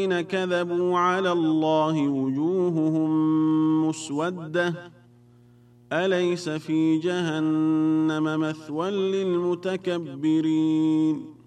كذبوا على الله وجوههم مسودة أليس في جهنم مثوى للمتكبرين